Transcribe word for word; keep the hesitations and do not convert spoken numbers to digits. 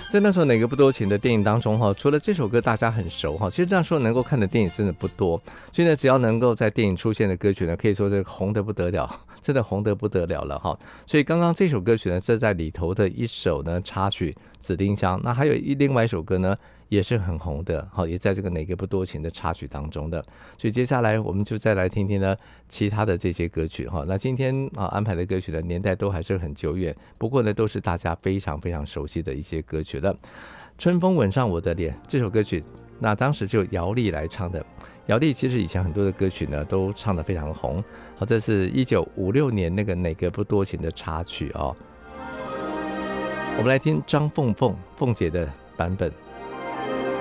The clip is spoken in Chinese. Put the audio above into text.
在那时候哪个不多情的电影当中哈，除了这首歌大家很熟哈，其实那时候能够看的电影真的不多，所以呢，只要能够在电影出现的歌曲呢，可以说是红得不得了，真的红得不得了了哈。所以刚刚这首歌曲呢，是在里头的一首呢插曲《紫丁香》，那还有一另外一首歌呢，也是很红的，好，也在这个哪个不多情的插曲当中的。所以接下来我们就再来听听呢其他的这些歌曲哈。那今天啊安排的歌曲的年代都还是很久远，不过呢都是大家非常非常熟悉的一些歌曲了。春风吻上我的脸这首歌曲，那当时就姚丽来唱的。姚丽其实以前很多的歌曲呢都唱得非常红，好，这是一九五六年那个哪个不多情的插曲哦。我们来听张凤凤凤姐的版本。